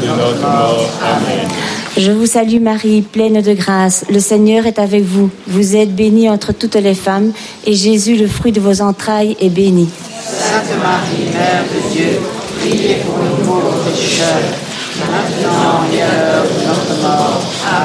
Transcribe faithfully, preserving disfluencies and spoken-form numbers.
de notre mort. Amen. Je vous salue Marie, pleine de grâce, le Seigneur est avec vous. Vous êtes bénie entre toutes les femmes, et Jésus, le fruit de vos entrailles, est béni. Sainte Marie, Mère de Dieu, priez pour nous pauvres pécheurs, maintenant et à l'heure de notre mort. Amen.